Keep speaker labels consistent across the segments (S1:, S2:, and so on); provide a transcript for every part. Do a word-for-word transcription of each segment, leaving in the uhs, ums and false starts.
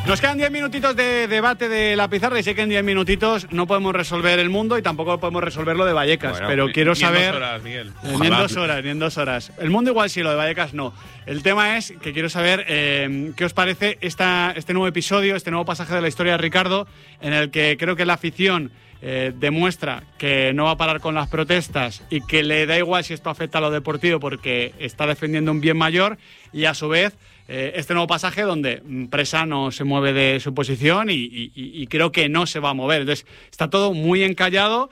S1: Nos quedan diez minutitos de debate de la pizarra y sé que en diez minutitos no podemos resolver el mundo y tampoco podemos resolver lo de Vallecas, bueno, pero
S2: ni,
S1: quiero
S2: ni
S1: saber…
S2: en dos horas, Miguel.
S1: Eh, ni en dos horas, ni en dos horas. El mundo igual sí, lo de Vallecas no. El tema es que quiero saber eh, qué os parece esta, este nuevo episodio, este nuevo pasaje de la historia de Ricardo, en el que creo que la afición eh, demuestra que no va a parar con las protestas y que le da igual si esto afecta a lo deportivo porque está defendiendo un bien mayor, y a su vez Eh, este nuevo pasaje donde Presa no se mueve de su posición y, y, y creo que no se va a mover. Entonces está todo muy encallado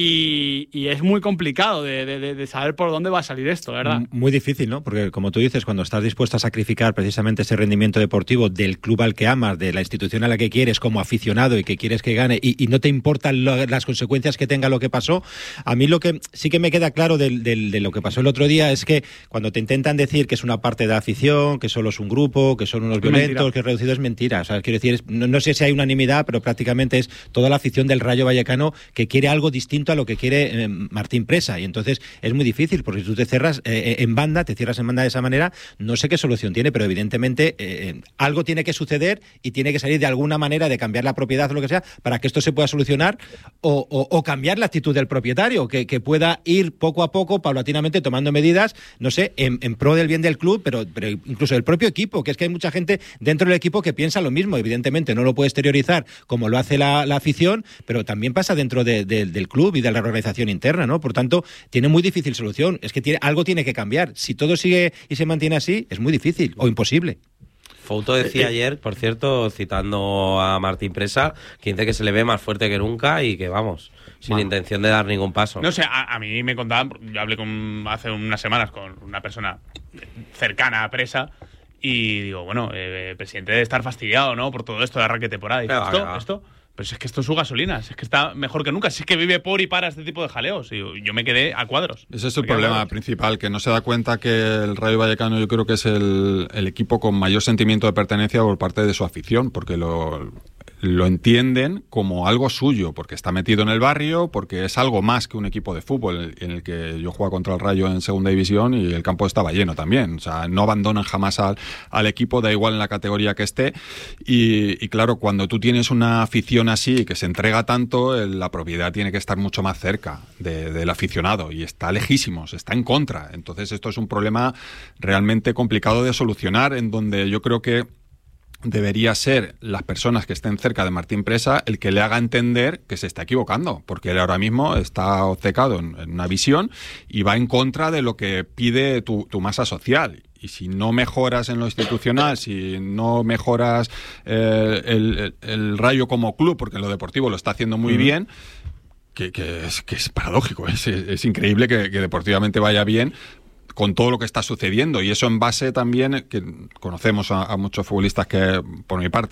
S1: y, y es muy complicado de, de, de saber por dónde va a salir esto, ¿verdad?
S3: Muy difícil, ¿no? Porque como tú dices, cuando estás dispuesto a sacrificar precisamente ese rendimiento deportivo del club al que amas, de la institución a la que quieres como aficionado y que quieres que gane, y, y no te importan lo, las consecuencias que tenga lo que pasó, a mí lo que sí que me queda claro de, de, de lo que pasó el otro día es que cuando te intentan decir que es una parte de la afición, que solo es un grupo, que son unos violentos, mentira. Que es reducido, es mentira. O sea, quiero decir, es, no, no sé si hay unanimidad, pero prácticamente es toda la afición del Rayo Vallecano que quiere algo distinto a lo que quiere eh, Martín Presa, y entonces es muy difícil, porque si tú te cierras eh, en banda, te cierras en banda de esa manera, no sé qué solución tiene, pero evidentemente eh, algo tiene que suceder y tiene que salir de alguna manera de cambiar la propiedad o lo que sea, para que esto se pueda solucionar, o, o, o cambiar la actitud del propietario, que, que pueda ir poco a poco, paulatinamente, tomando medidas, no sé, en, en pro del bien del club, pero, pero incluso del propio equipo, que es que hay mucha gente dentro del equipo que piensa lo mismo, evidentemente no lo puede exteriorizar como lo hace la, la afición, pero también pasa dentro de, de, del club y de la organización interna, ¿no? Por tanto, tiene muy difícil solución. Es que tiene, algo tiene que cambiar. Si todo sigue y se mantiene así, es muy difícil o imposible.
S4: Fouto decía ayer, por cierto, citando a Martín Presa, que dice que se le ve más fuerte que nunca y que, vamos, sin bueno. intención de dar ningún paso.
S2: No sé, a, a mí me contaban, yo hablé con, hace unas semanas con una persona cercana a Presa y digo, bueno, eh, el presidente debe estar fastidiado, ¿no?, por todo esto de arranque de temporada. Y dice, ¿esto? Va. ¿Esto? Pero si es que esto es su gasolina, es que está mejor que nunca, si es que vive por y para este tipo de jaleos. Y yo, yo me quedé a cuadros.
S5: Ese es el problema principal, que no se da cuenta que el Rayo Vallecano yo creo que es el, el equipo con mayor sentimiento de pertenencia por parte de su afición, porque lo... lo entienden como algo suyo, porque está metido en el barrio, porque es algo más que un equipo de fútbol, en el que yo jugaba contra el Rayo en segunda división y el campo estaba lleno también. O sea, no abandonan jamás al, al equipo, da igual en la categoría que esté. Y, y claro, cuando tú tienes una afición así, que se entrega tanto, la propiedad tiene que estar mucho más cerca de, del aficionado, y está lejísimos, está en contra. Entonces esto es un problema realmente complicado de solucionar, en donde yo creo que debería ser las personas que estén cerca de Martín Presa el que le haga entender que se está equivocando, porque él ahora mismo está obcecado en, en una visión y va en contra de lo que pide tu, tu masa social. Y si no mejoras en lo institucional, si no mejoras eh, el, el, el Rayo como club, porque en lo deportivo lo está haciendo muy mm. bien, que, que, es, que es paradójico, es, es increíble que, que deportivamente vaya bien, con todo lo que está sucediendo, y eso en base también, que conocemos a, a muchos futbolistas que, por mi parte,